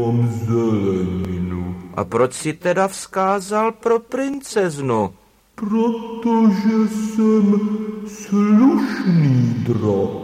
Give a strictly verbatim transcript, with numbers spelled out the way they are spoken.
Mám zeleninu. A proč si teda vzkázal pro princeznu? Protože jsem slušný drak.